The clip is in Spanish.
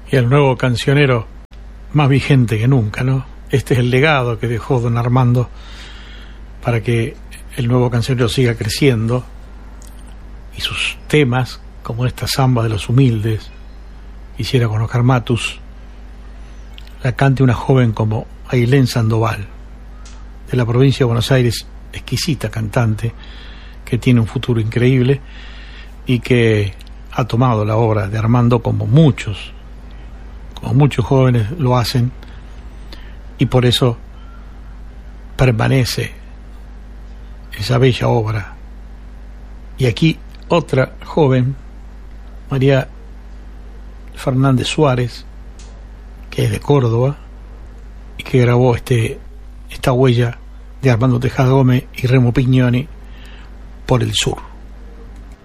y el nuevo cancionero más vigente que nunca, ¿no? Este es el legado que dejó don Armando para que el nuevo cancionero siga creciendo, y sus temas, como esta Samba de los Humildes, Quisiera con Oscar Matus, la cante una joven como Ailén Sandoval, de la provincia de Buenos Aires, exquisita cantante, que tiene un futuro increíble y que ha tomado la obra de Armando como muchos jóvenes lo hacen, y por eso permanece esa bella obra. Y aquí otra joven, María Fernández Suárez, que es de Córdoba y que grabó esta huella de Armando Tejada Gómez y Remo Pignoni, Por el Sur.